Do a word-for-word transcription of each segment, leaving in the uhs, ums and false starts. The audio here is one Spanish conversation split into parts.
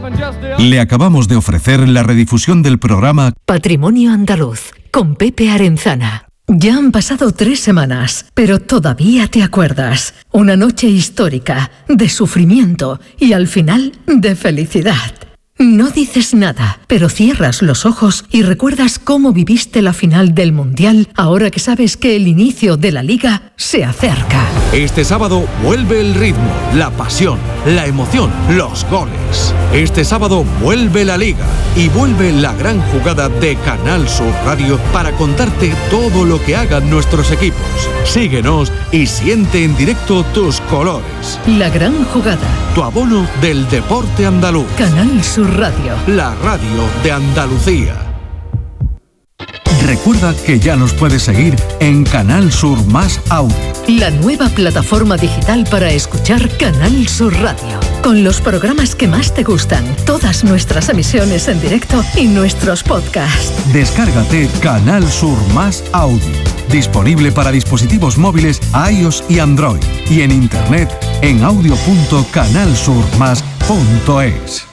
Le acabamos de ofrecer la redifusión del programa Patrimonio Andaluz, con Pepe Arenzana. Ya han pasado tres semanas, pero todavía te acuerdas. Una noche histórica, de sufrimiento y al final de felicidad. No dices nada, pero cierras los ojos y recuerdas cómo viviste la final del Mundial ahora que sabes que el inicio de la Liga se acerca. Este sábado vuelve el ritmo, la pasión, la emoción, los goles. Este sábado vuelve la Liga y vuelve la gran jugada de Canal Sur Radio para contarte todo lo que hagan nuestros equipos. Síguenos y siente en directo tus colores. La gran jugada. Tu abono del deporte andaluz. Canal Sur Radio. La radio de Andalucía. Recuerda que ya nos puedes seguir en Canal Sur Más Audio. La nueva plataforma digital para escuchar Canal Sur Radio. Con los programas que más te gustan, todas nuestras emisiones en directo y nuestros podcasts. Descárgate Canal Sur Más Audio. Disponible para dispositivos móviles iOS y Android. Y en internet en audio punto canal sur más punto es.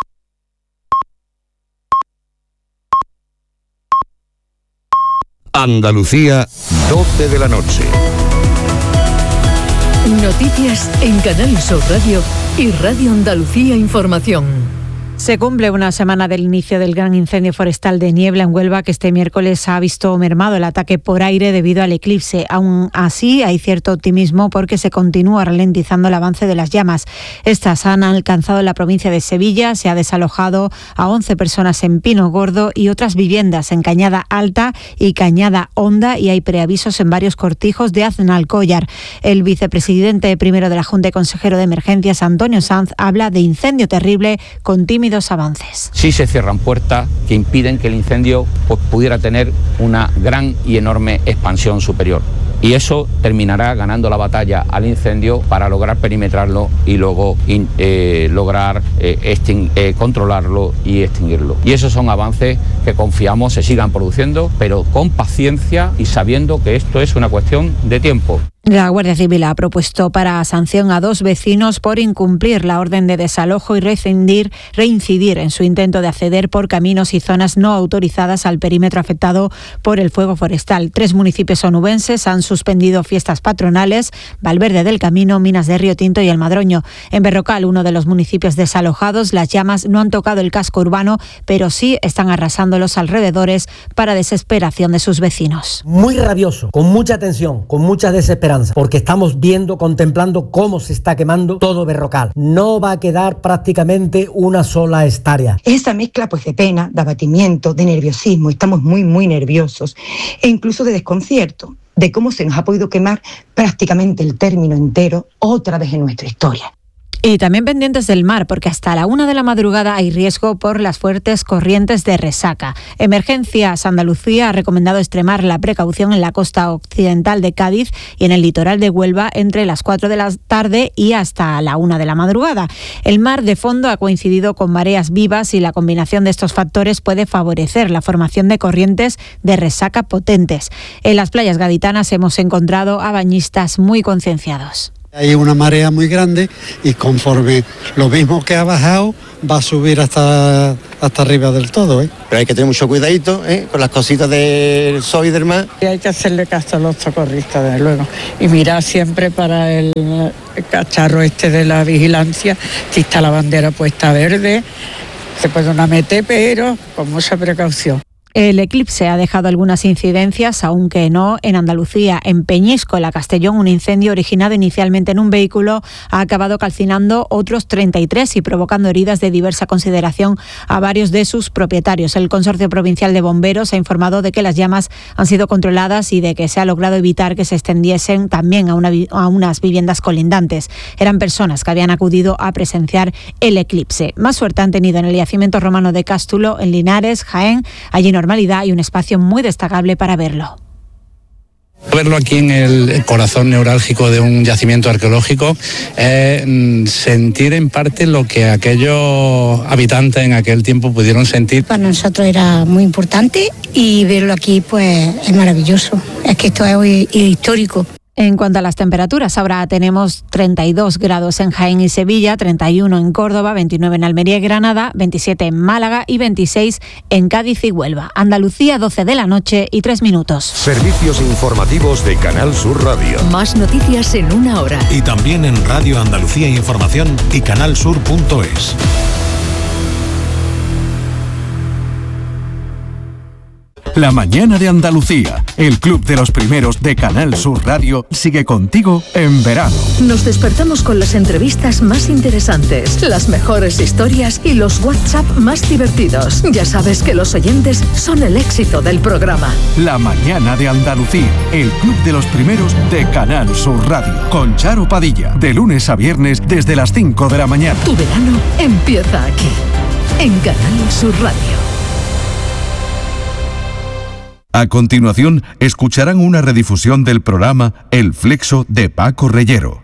Andalucía, doce de la noche. Noticias en Canal Sur Radio y Radio Andalucía Información. Se cumple una semana del inicio del gran incendio forestal de Niebla en Huelva, que este miércoles ha visto mermado el ataque por aire debido al eclipse. Aún así, hay cierto optimismo porque se continúa ralentizando el avance de las llamas. Estas han alcanzado la provincia de Sevilla, se ha desalojado a once personas en Pino Gordo y otras viviendas en Cañada Alta y Cañada Honda, y hay preavisos en varios cortijos de Aznalcóllar. El vicepresidente primero de la Junta y consejero de Emergencias, Antonio Sanz, habla de incendio terrible con tímidos avances. Sí se cierran puertas que impiden que el incendio pues, pudiera tener una gran y enorme expansión superior. Y eso terminará ganando la batalla al incendio para lograr perimetrarlo y luego in, eh, lograr eh, extin- eh, controlarlo y extinguirlo. Y esos son avances que confiamos se sigan produciendo, pero con paciencia y sabiendo que esto es una cuestión de tiempo. La Guardia Civil ha propuesto para sanción a dos vecinos por incumplir la orden de desalojo y reincidir, reincidir en su intento de acceder por caminos y zonas no autorizadas al perímetro afectado por el fuego forestal. Tres municipios onubenses han suspendido fiestas patronales: Valverde del Camino, Minas de Río Tinto y El Madroño. En Berrocal, uno de los municipios desalojados, las llamas no han tocado el casco urbano, pero sí están arrasando los alrededores para desesperación de sus vecinos. Muy rabioso, con mucha tensión, con mucha desesperación, porque estamos viendo, contemplando cómo se está quemando todo Berrocal. No va a quedar prácticamente una sola hectárea. Esa mezcla pues de pena, de abatimiento, de nerviosismo, estamos muy muy nerviosos e incluso de desconcierto de cómo se nos ha podido quemar prácticamente el término entero otra vez en nuestra historia. Y también pendientes del mar, porque hasta la una de la madrugada hay riesgo por las fuertes corrientes de resaca. Emergencias Andalucía ha recomendado extremar la precaución en la costa occidental de Cádiz y en el litoral de Huelva entre las cuatro de la tarde y hasta la una de la madrugada. El mar de fondo ha coincidido con mareas vivas y la combinación de estos factores puede favorecer la formación de corrientes de resaca potentes. En las playas gaditanas hemos encontrado a bañistas muy concienciados. Hay una marea muy grande y conforme lo mismo que ha bajado va a subir hasta, hasta arriba del todo, ¿eh? Pero hay que tener mucho cuidadito, ¿eh? Con las cositas del sol y del mar. Y hay que hacerle caso a los socorristas, desde luego, y mirar siempre para el, el cacharro este de la vigilancia, si está la bandera puesta verde, se puede una meter, pero con mucha precaución. El eclipse ha dejado algunas incidencias, aunque no en Andalucía. En Peñíscola, Castellón, un incendio originado inicialmente en un vehículo ha acabado calcinando otros treinta y tres y provocando heridas de diversa consideración a varios de sus propietarios. El Consorcio Provincial de Bomberos ha informado de que las llamas han sido controladas y de que se ha logrado evitar que se extendiesen también a, una, a unas viviendas colindantes. Eran personas que habían acudido a presenciar el eclipse. Más suerte han tenido en el yacimiento romano de Cástulo, en Linares, Jaén. Allí normalidad y un espacio muy destacable para verlo. Verlo aquí en el corazón neurálgico de un yacimiento arqueológico es eh, sentir en parte lo que aquellos habitantes en aquel tiempo pudieron sentir. Para nosotros era muy importante y verlo aquí pues es maravilloso. Es que esto es histórico. En cuanto a las temperaturas, ahora tenemos treinta y dos grados en Jaén y Sevilla, treinta y uno en Córdoba, veintinueve en Almería y Granada, veintisiete en Málaga y veintiséis en Cádiz y Huelva. Andalucía, doce de la noche y tres minutos. Servicios informativos de Canal Sur Radio. Más noticias en una hora. Y también en Radio Andalucía Información y canalsur punto es. La mañana de Andalucía, el club de los primeros de Canal Sur Radio, sigue contigo en verano. Nos despertamos con las entrevistas más interesantes, las mejores historias y los WhatsApp más divertidos. Ya sabes que los oyentes son el éxito del programa. La mañana de Andalucía, el club de los primeros de Canal Sur Radio, con Charo Padilla, de lunes a viernes desde las cinco de la mañana. Tu verano empieza aquí, en Canal Sur Radio. A continuación, escucharán una redifusión del programa El Flexo de Paco Reyero.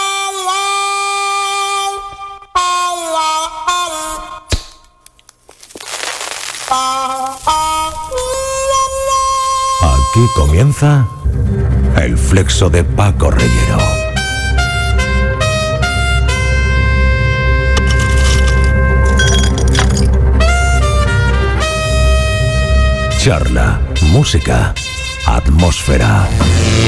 Aquí comienza El Flexo de Paco Reyero. Charla, música, atmósfera.